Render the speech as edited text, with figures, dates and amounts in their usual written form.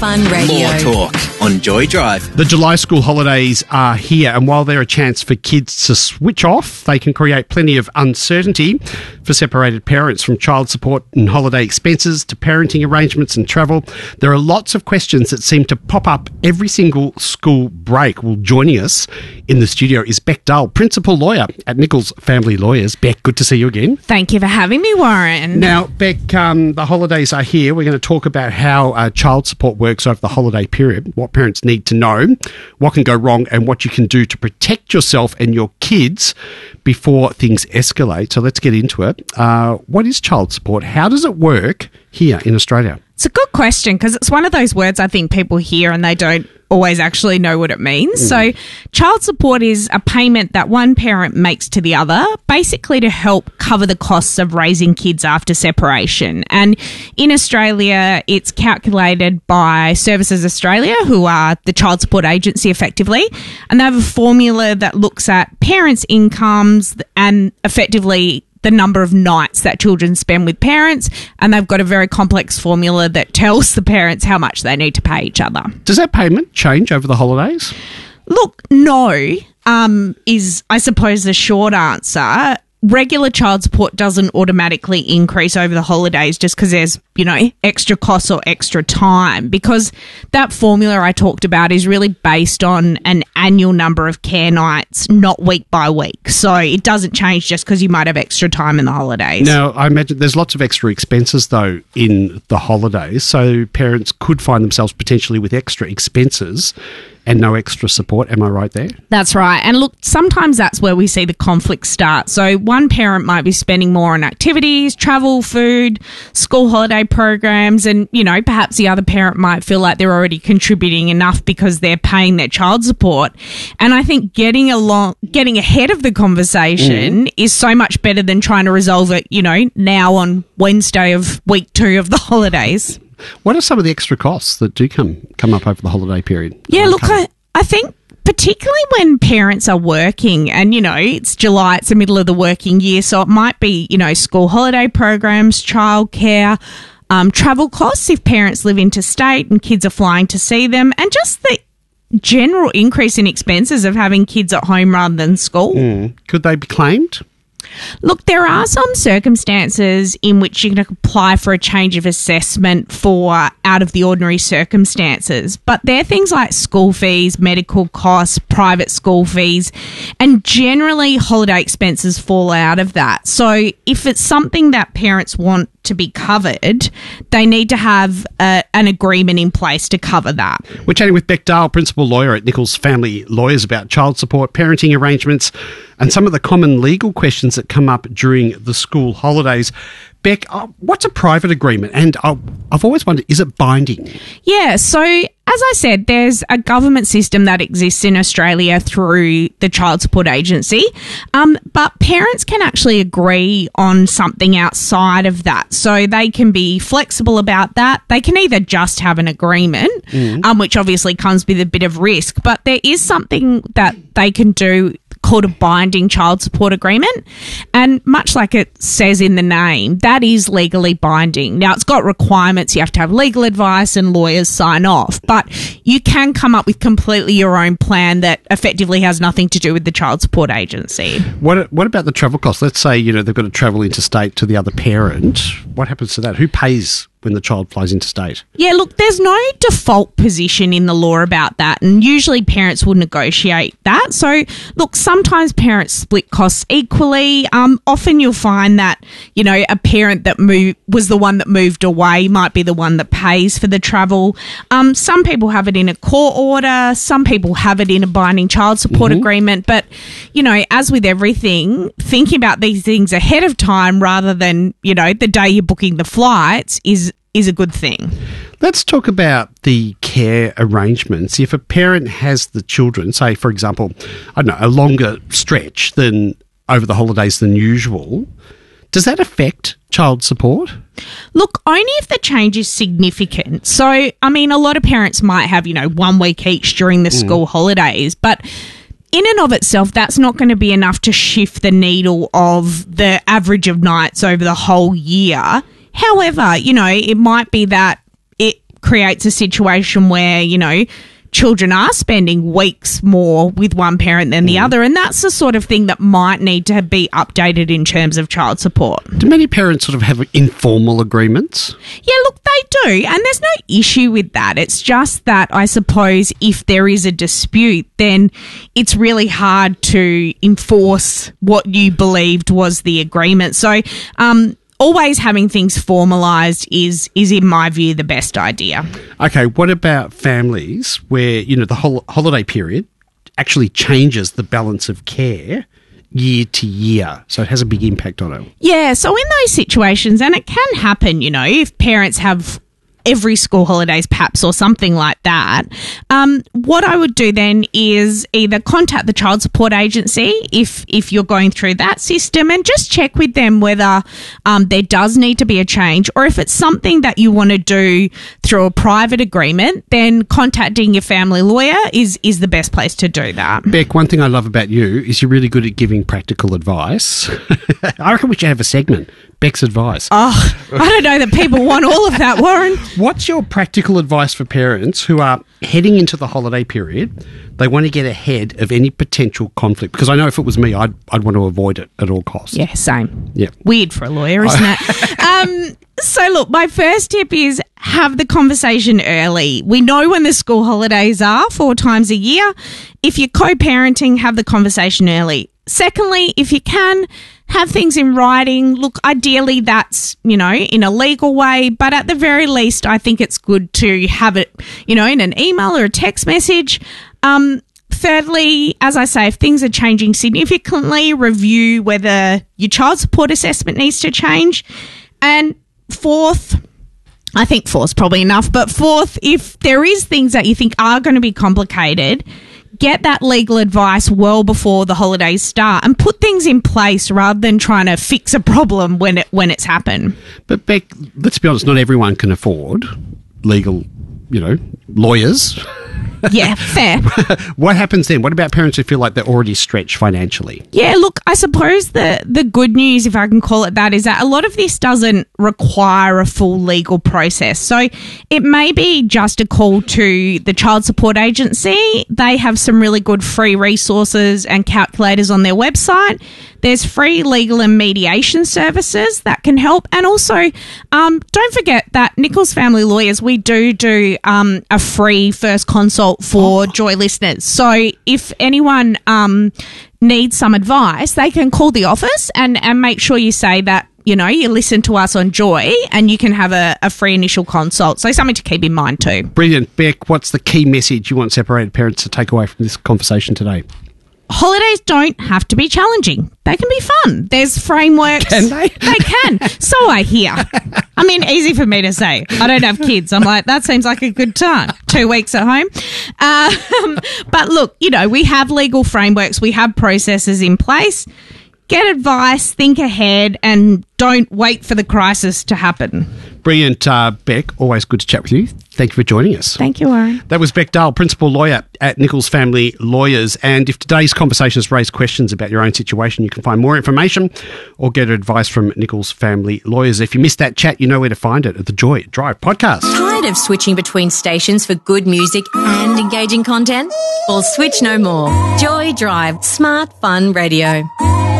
Fun Radio. More talk on Joy Drive. The July school holidays are here, and while they're a chance for kids to switch off, they can create plenty of uncertainty for separated parents, from child support and holiday expenses to parenting arrangements and travel. There are lots of questions that seem to pop up every single school break. Well, joining us in the studio is Bec Dahl, Principal Lawyer at Nichols Family Lawyers. Bec, good to see you again. Thank you for having me, Warren. Now, Bec, the holidays are here. We're going to talk about how child support works over the holiday period, what parents need to know, what can go wrong, and what you can do to protect yourself and your kids before things escalate. So let's get into it. What is child support? How does it work here in Australia? It's a good question, because it's one of those words I think people hear and they don't always actually know what it means. So child support is a payment that one parent makes to the other, basically to help cover the costs of raising kids after separation. And in Australia, it's calculated by Services Australia, who are the child support agency effectively, and they have a formula that looks at parents' incomes and effectively the number of nights that children spend with parents, and they've got a very complex formula that tells the parents how much they need to pay each other. Does that payment change over the holidays? Look, no, is I suppose the short answer. Regular child support doesn't automatically increase over the holidays just because there's, extra costs or extra time, because that formula I talked about is really based on an annual number of care nights, not week by week. So it doesn't change just because you might have extra time in the holidays. Now, I imagine there's lots of extra expenses, though, in the holidays. So parents could find themselves potentially with extra expenses and no extra support. Am I right there? That's right. And look, sometimes that's where we see the conflict start. So one parent might be spending more on activities, travel, food, school holiday programs, and, perhaps the other parent might feel like they're already contributing enough because they're paying their child support. And I think getting ahead of the conversation is so much better than trying to resolve it, now on Wednesday of week 2 of the holidays. What are some of the extra costs that do come up over the holiday period? Yeah, look, I think particularly when parents are working and, it's July, it's the middle of the working year, so it might be, school holiday programs, childcare, travel costs if parents live interstate and kids are flying to see them, and just the general increase in expenses of having kids at home rather than school. Could they be claimed? Look, there are some circumstances in which you can apply for a change of assessment for out of the ordinary circumstances, but they're things like school fees, medical costs, private school fees, and generally holiday expenses fall out of that. So if it's something that parents want to be covered, they need to have an agreement in place to cover that. We're chatting with Bec Dahl, Principal Lawyer at Nichols Family Lawyers, about child support, parenting arrangements, and some of the common legal questions that come up during the school holidays. Bec, what's a private agreement? And I've always wondered, is it binding? Yeah, so as I said, there's a government system that exists in Australia through the Child Support Agency, but parents can actually agree on something outside of that. So they can be flexible about that. They can either just have an agreement, which obviously comes with a bit of risk, but there is something that they can do called a binding child support agreement, and much like it says in the name, that is legally binding. Now, it's got requirements. You have to have legal advice and lawyers sign off, but you can come up with completely your own plan that effectively has nothing to do with the child support agency. What about the travel costs? Let's say, they've got to travel interstate to the other parent. What happens to that? Who pays when the child flies interstate? Yeah, look, there's no default position in the law about that, and usually parents will negotiate that. So, look, sometimes parents split costs equally. Often you'll find that, a parent that was the one that moved away might be the one that pays for the travel. Some people have it in a court order. Some people have it in a binding child support agreement. But, as with everything, thinking about these things ahead of time rather than, the day you're booking the flights is a good thing. Let's talk about the care arrangements. If a parent has the children, say, for example, a longer stretch than over the holidays than usual, does that affect child support? Look, only if the change is significant. So, a lot of parents might have, 1 week each during the school holidays, but in and of itself, that's not going to be enough to shift the needle of the average of nights over the whole year. However, it might be that it creates a situation where, children are spending weeks more with one parent than the other, and that's the sort of thing that might need to be updated in terms of child support. Do many parents sort of have informal agreements? Yeah, look, they do, and there's no issue with that. It's just that I suppose if there is a dispute, then it's really hard to enforce what you believed was the agreement. So, always having things formalised is in my view, the best idea. Okay, what about families where, the whole holiday period actually changes the balance of care year to year, so it has a big impact on it? Yeah, so in those situations, and it can happen, if parents have every school holidays perhaps or something like that, what I would do then is either contact the child support agency if you're going through that system, and just check with them whether there does need to be a change, or if it's something that you want to do through a private agreement, then contacting your family lawyer is the best place to do that. Beck, one thing I love about you is you're really good at giving practical advice. I reckon we should have a segment, Beck's Advice. Oh, I don't know that people want all of that, Warren. What's your practical advice for parents who are heading into the holiday period? They want to get ahead of any potential conflict. Because I know if it was me, I'd want to avoid it at all costs. Yeah, same. Yeah. Weird for a lawyer, isn't it? So look, my first tip is have the conversation early. We know when the school holidays are 4 times a year. If you're co-parenting, have the conversation early. Secondly, if you can, have things in writing. Look, ideally that's, in a legal way, but at the very least, I think it's good to have it, in an email or a text message. Thirdly, as I say, if things are changing significantly, review whether your child support assessment needs to change. And fourth, I think fourth's probably enough, but fourth, if there is things that you think are going to be complicated, get that legal advice well before the holidays start and put things in place rather than trying to fix a problem when it's happened. But Beck, let's be honest, not everyone can afford legal, lawyers. Yeah, fair. What happens then? What about parents who feel like they're already stretched financially? Yeah, look, I suppose the good news, if I can call it that, is that a lot of this doesn't require a full legal process. So it may be just a call to the child support agency. They have some really good free resources and calculators on their website. There's free legal and mediation services that can help. And also, don't forget that Nichols Family Lawyers, we do a free first consult for Joy listeners. So if anyone needs some advice, they can call the office and make sure you say that, you listen to us on Joy and you can have a free initial consult. So something to keep in mind too. Brilliant. Beck, what's the key message you want separated parents to take away from this conversation today? Holidays don't have to be challenging. They can be fun. There's frameworks. Can they? They can. So I hear. I mean, easy for me to say. I don't have kids. I'm like, that seems like a good time. 2 weeks at home. But look, we have legal frameworks. We have processes in place. Get advice, think ahead, and don't wait for the crisis to happen. Brilliant, Beck. Always good to chat with you. Thank you for joining us. Thank you, Warren. That was Beck Dahl, Principal Lawyer at Nichols Family Lawyers. And if today's conversation has raised questions about your own situation, you can find more information or get advice from Nichols Family Lawyers. If you missed that chat, you know where to find it at the Joy Drive podcast. Tired of switching between stations for good music and engaging content? Well, switch no more. Joy Drive, smart, fun radio.